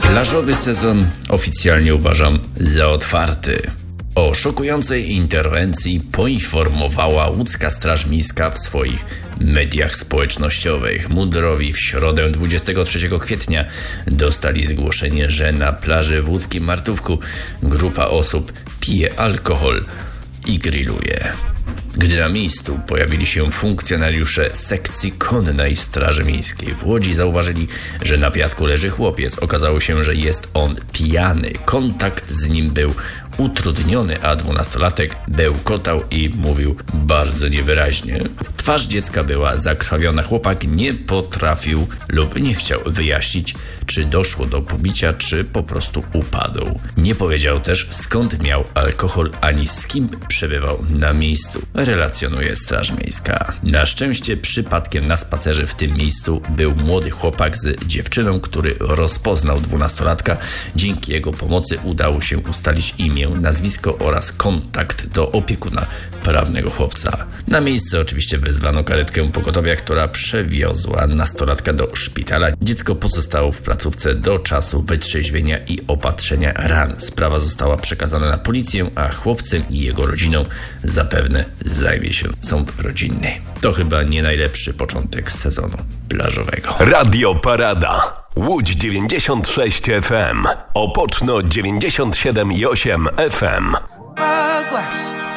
Plażowy sezon oficjalnie uważam za otwarty. O szokującej interwencji poinformowała łódzka Straż Miejska w swoich mediach społecznościowych. Mundurowi w środę 23 kwietnia dostali zgłoszenie, że na plaży w łódzkim Martówku grupa osób pije alkohol i grilluje. Gdy na miejscu pojawili się funkcjonariusze sekcji konnej Straży Miejskiej w Łodzi, zauważyli, że na piasku leży chłopiec. Okazało się, że jest on pijany. Kontakt z nim był utrudniony, a 12-latek bełkotał i mówił bardzo niewyraźnie. Twarz dziecka była zakrwawiona. Chłopak nie potrafił lub nie chciał wyjaśnić, czy doszło do pobicia, czy po prostu upadł. Nie powiedział też, skąd miał alkohol, ani z kim przebywał na miejscu, relacjonuje Straż Miejska. Na szczęście przypadkiem na spacerze w tym miejscu był młody chłopak z dziewczyną, który rozpoznał 12-latka. Dzięki jego pomocy udało się ustalić imię, nazwisko oraz kontakt do opiekuna prawnego chłopca. Na miejsce oczywiście wezwano karetkę pogotowia, która przewiozła nastolatka do szpitala. Dziecko pozostało w placówce do czasu wytrzeźwienia i opatrzenia ran. Sprawa została przekazana na policję, a chłopcem i jego rodziną zapewne zajmie się sąd rodzinny. To chyba nie najlepszy początek sezonu plażowego. Radio Parada. Łódź 96 FM. Opoczno 97,8 FM. Águas.